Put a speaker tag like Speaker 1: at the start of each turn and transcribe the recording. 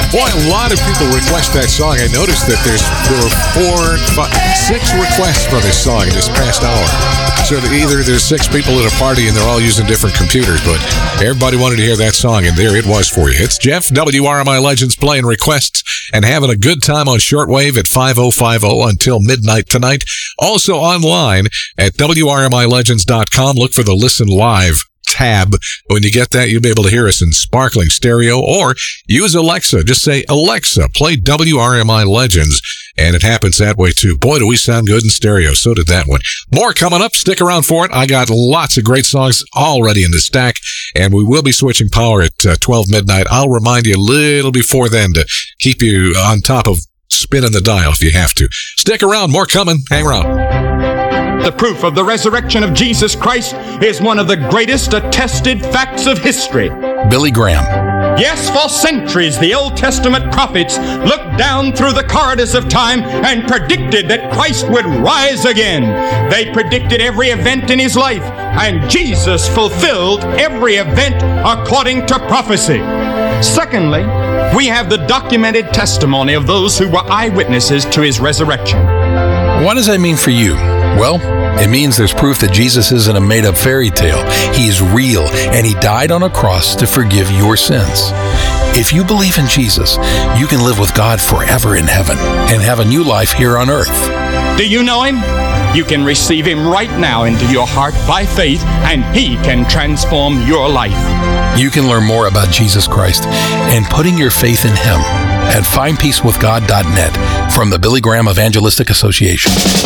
Speaker 1: Boy, a lot of people request that song. I noticed that there were 6 requests for this song in this past hour. So either there's 6 people at a party and they're all using different computers, but everybody wanted to hear that song, and there it was for you. It's Jeff, WRMI Legends, playing requests and having a good time on shortwave at 5050 until midnight tonight. Also online at WRMILegends.com. Look for the Listen Live tab. When you get that, you'll be able to hear us in sparkling stereo, or use Alexa. Just say, Alexa, play WRMI Legends, and it happens that way too. Boy, do we sound good in stereo. So did that one. More coming up. Stick around for it. I got lots of great songs already in the stack, and we will be switching power at 12 midnight. I'll remind you a little before then to keep you on top of spinning the dial if you have to. Stick around. More coming. Hang around.
Speaker 2: The proof of the resurrection of Jesus Christ is one of the greatest attested facts of history.
Speaker 3: Billy Graham.
Speaker 2: Yes, for centuries, the Old Testament prophets looked down through the corridors of time and predicted that Christ would rise again. They predicted every event in his life, and Jesus fulfilled every event according to prophecy. Secondly, we have the documented testimony of those who were eyewitnesses to his resurrection.
Speaker 3: What does that mean for you? Well, it means there's proof that Jesus isn't a made-up fairy tale. He's real, and he died on a cross to forgive your sins. If you believe in Jesus, you can live with God forever in heaven and have a new life here on earth.
Speaker 2: Do you know him? You can receive him right now into your heart by faith, and he can transform your life.
Speaker 3: You can learn more about Jesus Christ and putting your faith in him at findpeacewithgod.net from the Billy Graham Evangelistic Association.